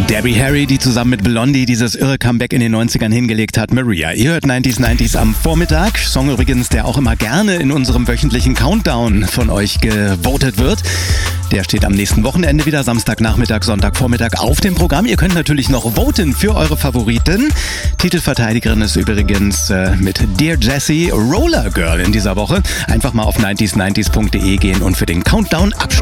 Debbie Harry, die zusammen mit Blondie dieses irre Comeback in den 90ern hingelegt hat. Maria, ihr hört 90s am Vormittag. Song übrigens, der auch immer gerne in unserem wöchentlichen Countdown von euch gewotet wird. Der steht am nächsten Wochenende wieder, Samstagnachmittag, Sonntagvormittag auf dem Programm. Ihr könnt natürlich noch voten für eure Favoriten. Titelverteidigerin ist übrigens mit Dear Jessie Roller Girl in dieser Woche. Einfach mal auf 90s90s.de gehen und für den Countdown abstimmen.